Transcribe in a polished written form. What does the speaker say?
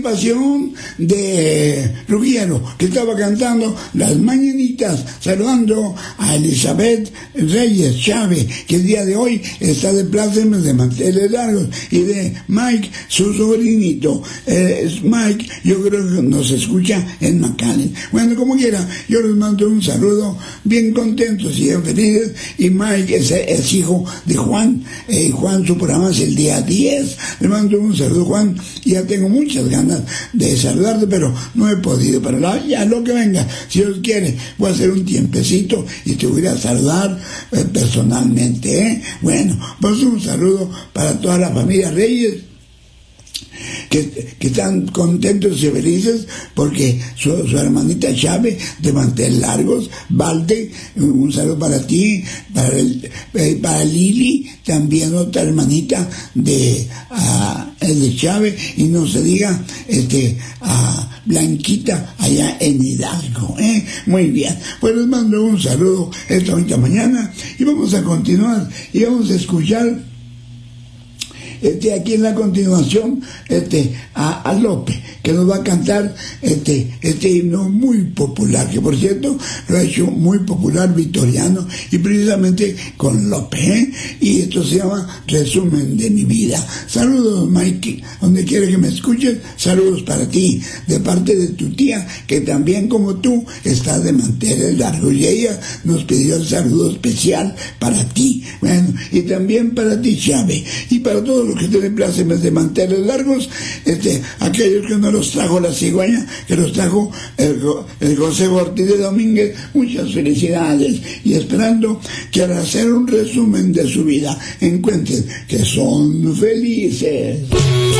Pasión de Ruggiero, que estaba cantando las mañanitas, saludando a Elizabeth Reyes Chávez, que el día de hoy está de plácemes de manteles largos, y de Mike, su sobrinito. Mike, yo creo que nos escucha en McAllen. Bueno, como quiera, yo les mando un saludo, bien contentos y bien felices, y Mike es hijo de Juan. Juan, su programa es el día 10. Le mando un saludo, Juan, y ya tengo muchas ganas de saludarte, pero no he podido, pero ya lo que venga, si Dios quiere, voy a hacer un tiempecito y te voy a saludar personalmente, Bueno, pues un saludo para toda la familia Reyes, que están contentos y felices porque su hermanita Chávez de manteles largos, Valde, un saludo para ti, para Lili, también otra hermanita de Chávez, y no se diga a Blanquita allá en Hidalgo, Muy bien, pues les mando un saludo esta bonita mañana y vamos a continuar y vamos a escuchar aquí en la continuación a López, que nos va a cantar este himno muy popular, que por cierto lo ha hecho muy popular Victoriano, y precisamente con López, y esto se llama Resumen de mi vida. Saludos, Mikey, donde quiera que me escuches, saludos para ti, de parte de tu tía, que también como tú está de manteles largos, y ella nos pidió el saludo especial para ti. Bueno, y también para ti, Chávez, y para todos los que tienen plácemes de manteles largos, aquellos que no los trajo la cigüeña, que los trajo el José Ortiz de Domínguez, muchas felicidades, y esperando que al hacer un resumen de su vida encuentren que son felices.